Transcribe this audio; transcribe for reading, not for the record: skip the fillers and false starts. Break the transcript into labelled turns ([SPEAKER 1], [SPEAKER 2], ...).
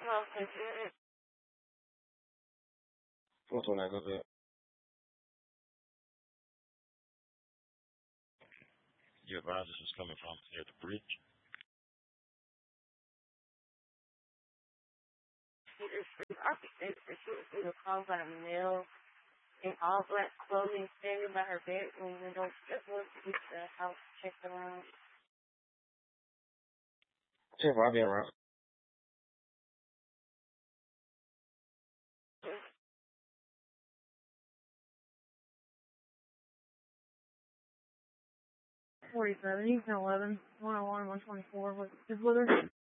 [SPEAKER 1] What's when I go to your advisors is coming from near the bridge? The call by mail in all black clothing standing by her bedroom window just wanted to get the house checked around. Check I'll be around. Forty-seven, East 11, 101, 124. What's with her?